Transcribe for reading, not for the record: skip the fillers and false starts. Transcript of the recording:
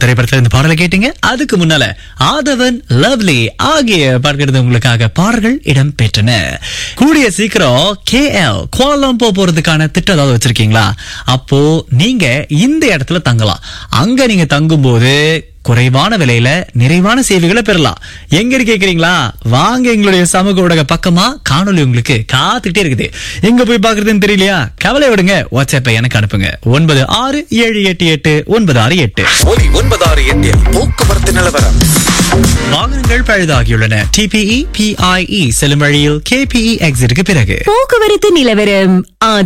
திரைப்படத்துல இந்த பாடலை கேட்டீங்க. அதுக்கு முன்னால ஆதவன், லவ்லி ஆகிய பாடல்கள் உங்களுக்காக பாடல்கள் இடம் பெற்றன. கூடிய சீக்கிரம் KL குவாலாலம்பூர் போறதுக்கான திட்டம் ஏதாவது வச்சிருக்கீங்களா? அப்போ நீங்க இந்த இடத்துல தங்கலாம். அங்க நீங்க தங்கும் போது குறைவான விலையில நிறைவான சேவைகளை பெறலாம். எங்க கேக்குறீங்களா? வாங்க எங்களுடைய சமூக ஊடக பக்கமா காணொலி உங்களுக்கு காத்துக்கிட்டே இருக்குது. எங்க போய் பாக்குறதுன்னு தெரியலையா? கவலை விடுங்க, வாட்ஸ்அப்பை எனக்கு அனுப்புங்க. 96788968. ஒலி 96.8 போக்குவரத்து நிலவரம். வாகனங்கள் பழுதாகியுள்ளன. TPE PIE செல்லும் வழியில் KPE எக்ஸிட்டுக்கு பிறகு போக்குவரத்து நிலவரம்.